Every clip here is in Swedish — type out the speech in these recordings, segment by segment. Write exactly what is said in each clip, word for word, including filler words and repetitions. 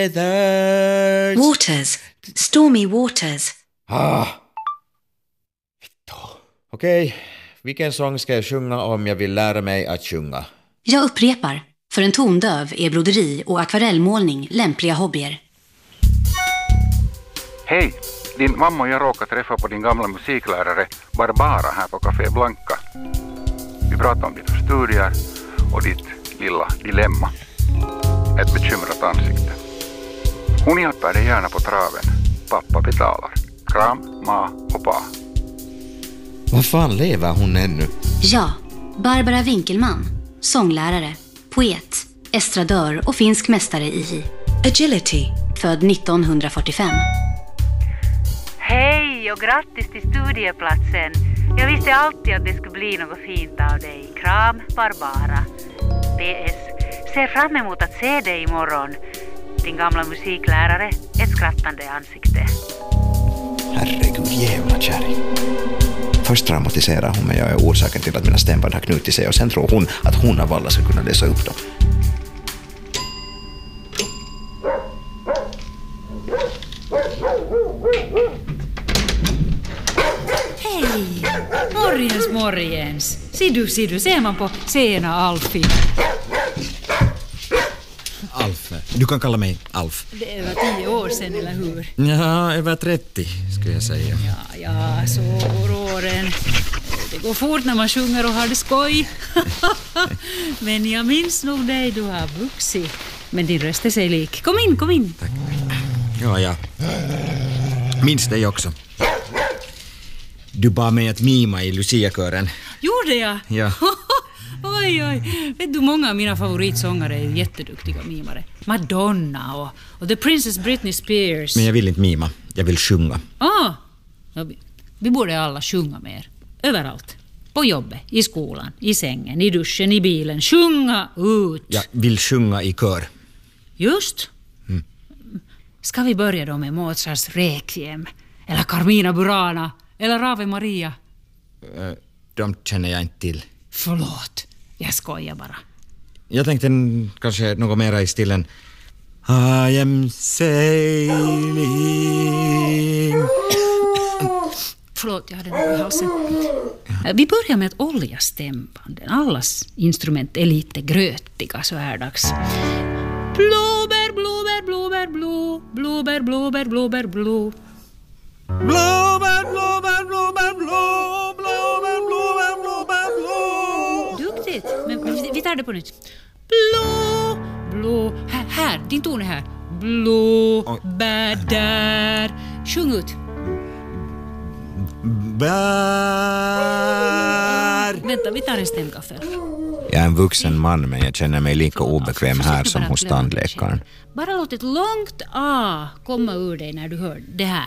Waters. Stormy Waters. Ah. Okej, okay. Vilken sång ska jag sjunga om jag vill lära mig att sjunga? Jag upprepar. För en tondöv är broderi och akvarellmålning lämpliga hobbyer. Hej, din mamma och jag råkar träffa på din gamla musiklärare Barbara här på Café Blanca. Vi pratar om dina studier och ditt lilla dilemma. Ett bekymrat ansikte. Hon hjälper dig gärna på traven. Pappa betalar. Kram, ma och pa. Vad fan lever hon ännu? Ja, Barbara Winkelman. Sånglärare, poet, estradör och finsk mästare i agility. Född nittonhundrafyrtiofem. Hej och grattis till studieplatsen. Jag visste alltid att det skulle bli något fint av dig. Kram, Barbara. P S. Ser fram emot att se dig imorgon. Din gamla musiklärare, ett skrattande ansikte. Herregud, jävla kärring. Först traumatiserar hon mig, jag är orsaken till att mina stämband har knutit sig, och sen tror hon att hon av alla ska kunna läsa upp dem. Hej! Morgens, morgens! Se du, se du, ser man på sena Alfie. Alf, du kan kalla mig Alf. Det är över tio år sedan, eller hur? Ja, över trettio skulle jag säga. Ja, ja, så går åren. Det går fort när man sjunger och har det skoj. Men jag minns nog dig, du har vuxit. Men din röst är sig lik. Kom in, kom in. Tack. Ja, ja. Minns dig också. Du bad mig att mima i Lucia-kören. Gjorde jag? Ja. Oj, oj. Vet du, många av mina favoritsångare är jätteduktiga mimare. Madonna och, och The Princess Britney Spears. Men jag vill inte mima. Jag vill sjunga. Ah, ja, vi, vi borde alla sjunga mer. Överallt. På jobbet, i skolan, i sängen, i duschen, i bilen. Sjunga ut. Jag vill sjunga i kör. Just. Mm. Ska vi börja då med Mozarts Requiem? Eller Carmina Burana? Eller Ave Maria? Uh, de känner jag inte till. Förlåt, jag skojar bara. Jag tänkte n- kanske något mera i stilen I am sailing. Förlåt, jag hade något i halsen. Vi börjar med att olja stämbanden. Allas instrument är lite grötiga så här dags. Blåbär, blåbär, blåbär, blå. Blåbär, blåbär, blåbär, blå. Blåbär, blåbär, blåbär, blå. Blåbär, blåbär, blåbär, blå. Duktigt, men vi tar det på nytt. Blå, blå. Här, här, din ton är här. Blå, bär, där. Sjung ut. Bär. Vänta, vi tar en stämgaffel. Jag är en vuxen man, men jag känner mig lika obekväm här som hos tandläkaren. Bara låt ett långt A komma ur dig när du hör det här.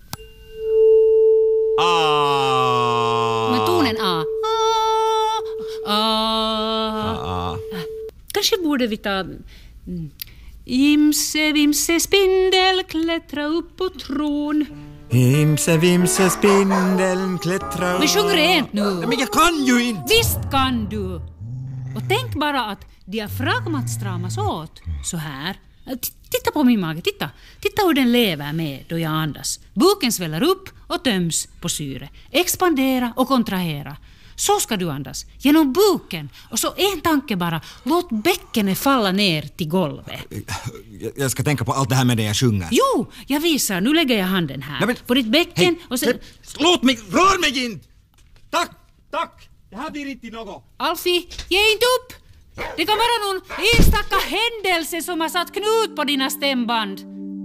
Ah. Med tonen A. A. Ah. Kanske borde vi ta... Imse, vimse, spindel, klättra upp på tron. Imse, vimse, spindeln, klättra upp. Men sjung rent nu. Men jag kan ju inte. Visst kan du. Och tänk bara att diafragmat stramas åt så här. T- titta på min mage, titta. Titta hur den lever med då jag andas. Buken sväller upp och töms på syre. Expandera och kontrahera. Så ska du andas, genom buken. Och så en tanke bara, låt bäckenet falla ner till golvet. Jag ska tänka på allt det här med det jag sjunger. Jo, jag visar. Nu lägger jag handen här. Nej, men, på ditt bäcken hej, och sen... hej, låt mig, rör mig inte! Tack, tack! Det här blir inte något. Alfie, ge inte upp! Det kan vara någon enstaka händelse som har satt knut på dina stämband.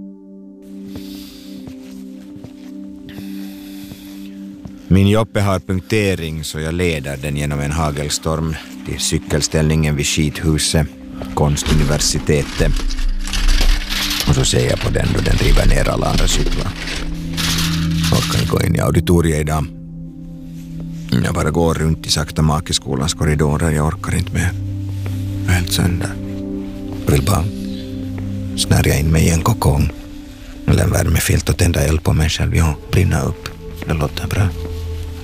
Min joppe har punktering, så jag leder den genom en hagelstorm till cykelställningen vid skithuset, konstuniversitetet. Och så ser jag på den då den river ner alla andra cyklar. Jag kan gå in i auditoriet idag. Jag bara går runt i sakta mak i skolans korridorer. Jag orkar inte mer. Jag är helt sönder. Jag vill bara snärja in mig i en kokong eller en värmefilt och tända eld på mig själv. Ja, brinna upp. Det låter bra.